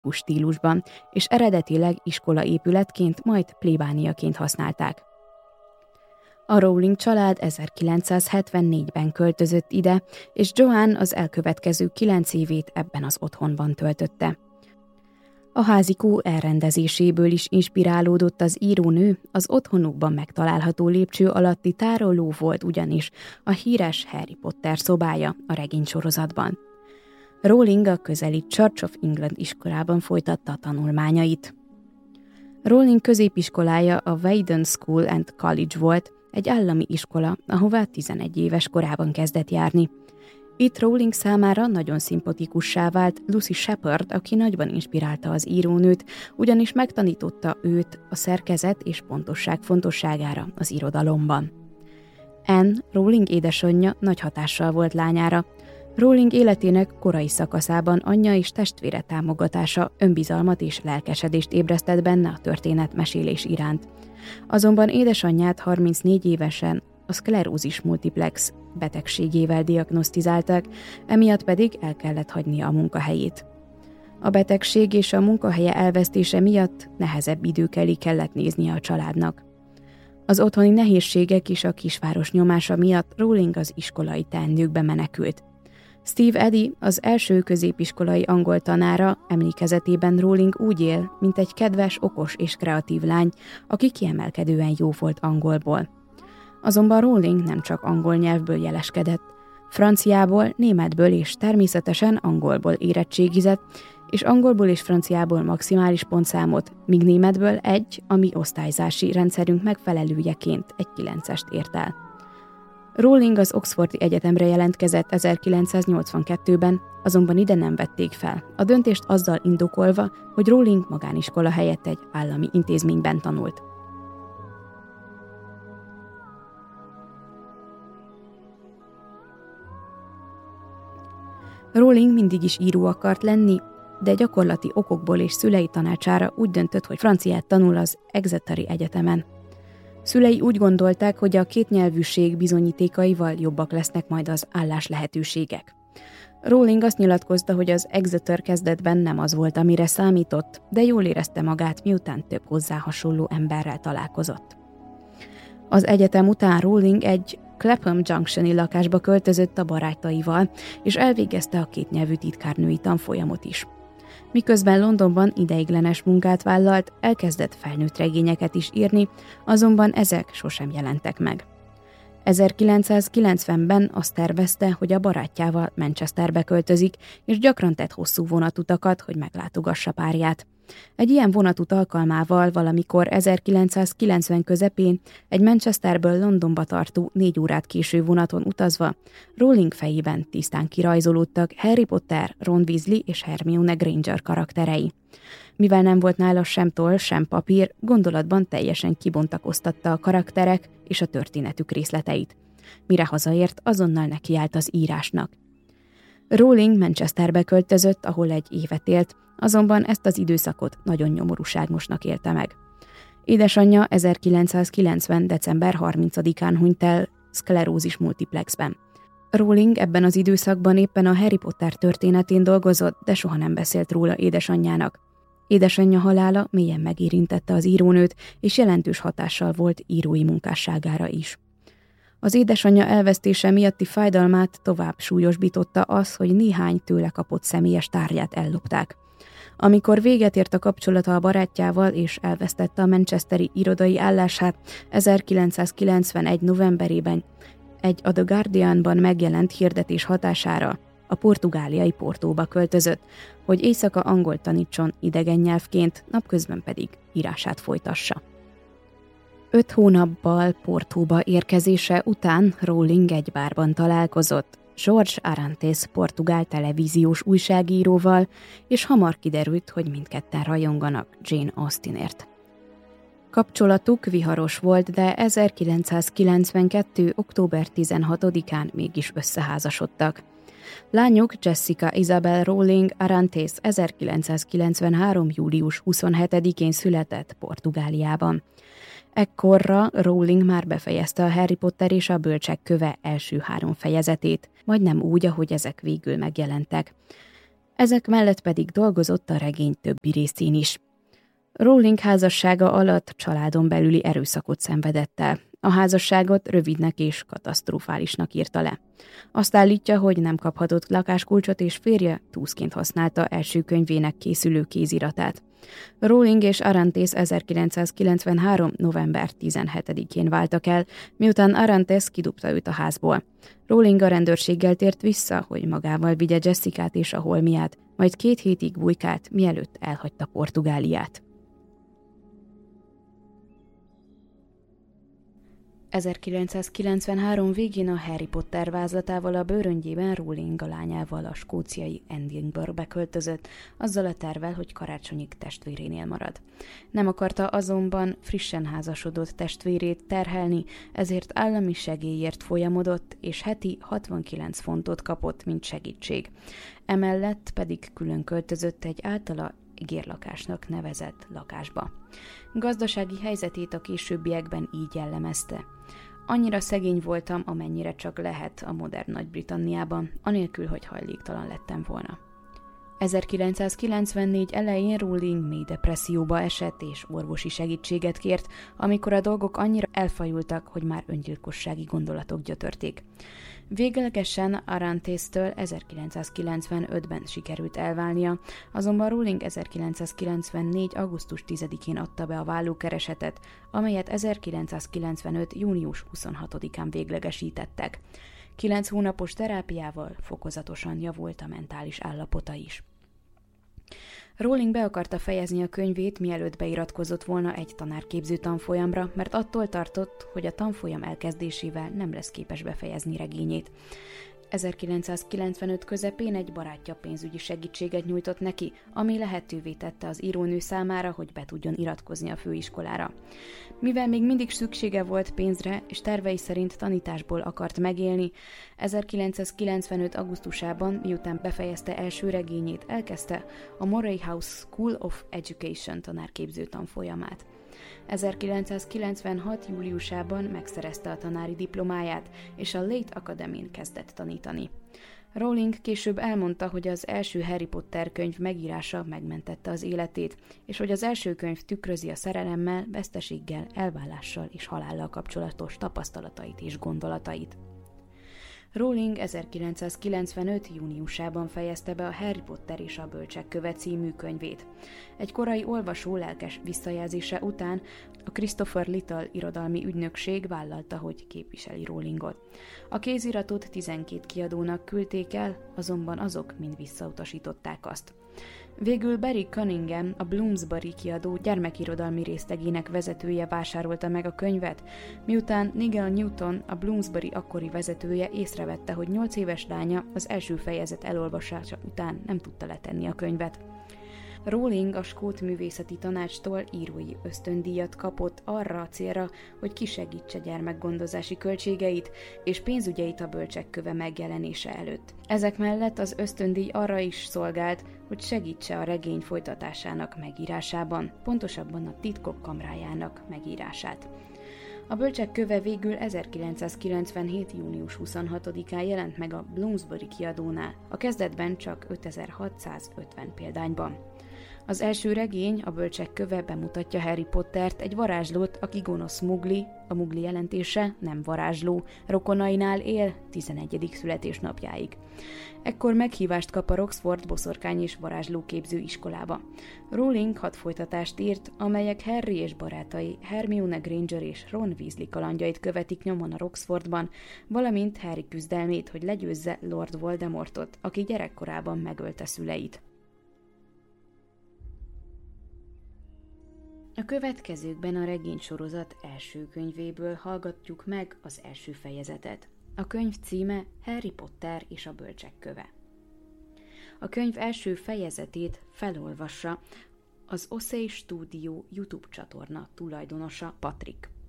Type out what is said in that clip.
stílusban, és eredetileg iskolaépületként, majd plébániaként használták. A Rowling család 1974-ben költözött ide, és Joanne az elkövetkező 9 évét ebben az otthonban töltötte. A házikó elrendezéséből is inspirálódott az írónő, az otthonukban megtalálható lépcső alatti tároló volt ugyanis a híres Harry Potter szobája a regénysorozatban. Rowling a közeli Church of England iskolában folytatta a tanulmányait. Rowling középiskolája a Weydon School and College volt, egy állami iskola, ahová 11 éves korában kezdett járni. Itt Rowling számára nagyon szimpatikussá vált Lucy Shepard, aki nagyban inspirálta az írónőt, ugyanis megtanította őt a szerkezet és pontosság fontosságára az irodalomban. Anne, Rowling édesanyja, nagy hatással volt lányára. Rowling életének korai szakaszában anyja és testvére támogatása önbizalmat és lelkesedést ébresztett benne a történetmesélés iránt. Azonban édesanyját 34 évesen a szklerózis multiplex betegségével diagnosztizálták, emiatt pedig el kellett hagynia a munkahelyét. A betegség és a munkahelye elvesztése miatt nehezebb idők elé kellett néznie a családnak. Az otthoni nehézségek és a kisváros nyomása miatt Rowling az iskolai teendőkbe menekült. Steve Eddy, az első középiskolai angol tanára, emlékezetében Rowling úgy él, mint egy kedves, okos és kreatív lány, aki kiemelkedően jó volt angolból. Azonban Rowling nem csak angol nyelvből jeleskedett, franciából, németből és természetesen angolból érettségizett, és angolból és franciából maximális pontszámot, míg németből egy, ami osztályzási rendszerünk megfelelőjeként egy 9-est ért el. Rowling az Oxfordi Egyetemre jelentkezett 1982-ben, azonban ide nem vették fel, a döntést azzal indokolva, hogy Rowling magániskola helyett egy állami intézményben tanult. Rowling mindig is író akart lenni, de gyakorlati okokból és szülei tanácsára úgy döntött, hogy franciát tanul az Exeteri Egyetemen. Szülei úgy gondolták, hogy a kétnyelvűség bizonyítékaival jobbak lesznek majd az álláslehetőségek. Rowling azt nyilatkozta, hogy az Exeter kezdetben nem az volt, amire számított, de jól érezte magát, miután több hozzá hasonló emberrel találkozott. Az egyetem után Rowling egy Clapham Junction-i lakásba költözött a barátaival, és elvégezte a kétnyelvű titkárnői tanfolyamot is. Miközben Londonban ideiglenes munkát vállalt, elkezdett felnőtt regényeket is írni, azonban ezek sosem jelentek meg. 1990-ben azt tervezte, hogy a barátjával Manchesterbe költözik, és gyakran tett hosszú vonatutakat, hogy meglátogassa párját. Egy ilyen vonatút alkalmával valamikor 1990 közepén egy Manchesterből Londonba tartó 4 órát késő vonaton utazva Rowling fejében tisztán kirajzolódtak Harry Potter, Ron Weasley és Hermione Granger karakterei. Mivel nem volt nála sem toll, sem papír, gondolatban teljesen kibontakoztatta a karakterek és a történetük részleteit. Mire hazaért, azonnal nekiállt az írásnak. Rowling Manchesterbe költözött, ahol egy évet élt, azonban ezt az időszakot nagyon nyomorúságosnak élte meg. Édesanyja 1990. december 30-án hunyt el szklerózis multiplexben. Rowling ebben az időszakban éppen a Harry Potter történetén dolgozott, de soha nem beszélt róla édesanyjának. Édesanyja halála mélyen megérintette az írónőt, és jelentős hatással volt írói munkásságára is. Az édesanyja elvesztése miatti fájdalmát tovább súlyosbította az, hogy néhány tőle kapott személyes tárgyát ellopták. Amikor véget ért a kapcsolata a barátjával és elvesztette a manchesteri irodai állását, 1991. novemberében egy a The Guardianban megjelent hirdetés hatására a portugáliai Portóba költözött, hogy éjszaka angolt tanítson idegen nyelvként, napközben pedig írását folytassa. 5 hónappal Portóba érkezése után Rowling egy bárban találkozott Jorge Arantes portugál televíziós újságíróval, és hamar kiderült, hogy mindketten rajonganak Jane Austenért. Kapcsolatuk viharos volt, de 1992. október 16-án mégis összeházasodtak. Lányuk Jessica Isabel Rowling Arantes 1993. július 27-én született Portugáliában. Ekkorra Rowling már befejezte a Harry Potter és a Bölcsek köve első 3 fejezetét, majdnem úgy, ahogy ezek végül megjelentek. Ezek mellett pedig dolgozott a regény többi részén is. Rowling házassága alatt családon belüli erőszakot szenvedett el. A házasságot rövidnek és katasztrofálisnak írta le. Azt állítja, hogy nem kaphatott lakáskulcsot, és férje túszként használta első könyvének készülő kéziratát. Rowling és Arantes 1993. november 17-én váltak el, miután Arantes kidobta őt a házból. Rowling a rendőrséggel tért vissza, hogy magával vigye Jessicát és a holmiát, majd 2 hétig bujkált, mielőtt elhagyta Portugáliát. 1993 végén a Harry Potter vázlatával a bőröngyében Rowling a lányával a skóciai Edinburghbe költözött, azzal a tervvel, hogy karácsonyig testvérénél marad. Nem akarta azonban frissen házasodott testvérét terhelni, ezért állami segélyért folyamodott, és heti 69 fontot kapott, mint segítség. Emellett pedig külön költözött egy általa ígérlakásnak nevezett lakásba. Gazdasági helyzetét a későbbiekben így jellemezte. Annyira szegény voltam, amennyire csak lehet a modern Nagy-Britanniában, anélkül, hogy hajléktalan lettem volna. 1994 elején Rowling mély depresszióba esett és orvosi segítséget kért, amikor a dolgok annyira elfajultak, hogy már öngyilkossági gondolatok gyötörték. Véglegesen Arantestől 1995-ben sikerült elválnia, azonban Rowling 1994. augusztus 10-én adta be a vállókeresetet, amelyet 1995. június 26-án véglegesítettek. 9 hónapos terápiával fokozatosan javult a mentális állapota is. Rowling be akarta fejezni a könyvét, mielőtt beiratkozott volna egy tanárképző tanfolyamra, mert attól tartott, hogy a tanfolyam elkezdésével nem lesz képes befejezni regényét. 1995 közepén egy barátja pénzügyi segítséget nyújtott neki, ami lehetővé tette az írónő számára, hogy be tudjon iratkozni a főiskolára. Mivel még mindig szüksége volt pénzre, és tervei szerint tanításból akart megélni, 1995. augusztusában, miután befejezte első regényét, elkezdte a Moray House School of Education tanárképző tanfolyamát. 1996. júliusában megszerezte a tanári diplomáját, és a Late Academyn kezdett tanítani. Rowling később elmondta, hogy az első Harry Potter könyv megírása megmentette az életét, és hogy az első könyv tükrözi a szerelemmel, veszteséggel, elválással és halállal kapcsolatos tapasztalatait és gondolatait. Rowling 1995. júniusában fejezte be a Harry Potter és a Bölcsek köve című könyvét. Egy korai olvasó lelkes visszajelzése után a Christopher Little irodalmi ügynökség vállalta, hogy képviseli Rowlingot. A kéziratot 12 kiadónak küldték el, azonban azok mind visszautasították azt. Végül Barry Cunningham, a Bloomsbury kiadó gyermekirodalmi részlegének vezetője vásárolta meg a könyvet, miután Nigel Newton, a Bloomsbury akkori vezetője észrevette, hogy 8 éves lánya az első fejezet elolvasása után nem tudta letenni a könyvet. Rowling a Skót Művészeti Tanácstól írói ösztöndíjat kapott arra a célra, hogy kisegítse gyermekgondozási költségeit és pénzügyeit a Bölcsek köve megjelenése előtt. Ezek mellett az ösztöndíj arra is szolgált, hogy segítse a regény folytatásának megírásában, pontosabban a Titkok kamrájának megírását. A Bölcsek köve végül 1997. június 26-án jelent meg a Bloomsbury kiadónál, a kezdetben csak 5650 példányban. Az első regény, a Bölcsek köve bemutatja Harry Pottert, egy varázslót, aki gonosz mugli, a mugli jelentése nem varázsló, rokonainál él 11. születésnapjáig. Ekkor meghívást kap a Roxford boszorkány és varázslóképző iskolába. Rowling 6 folytatást írt, amelyek Harry és barátai Hermione Granger és Ron Weasley kalandjait követik nyomon a Roxfordban, valamint Harry küzdelmét, hogy legyőzze Lord Voldemortot, aki gyerekkorában megölte szüleit. A következőkben a regénysorozat első könyvéből hallgatjuk meg az első fejezetet. A könyv címe Harry Potter és a Bölcsek köve. A könyv első fejezetét felolvassa az Ossé Studio YouTube csatorna tulajdonosa Patrick.